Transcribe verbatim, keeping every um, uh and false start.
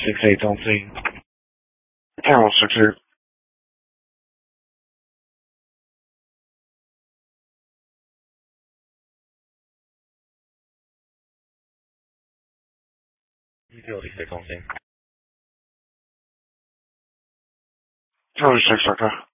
six eight中心。太阳石区。一六零的中心。就是 six 个。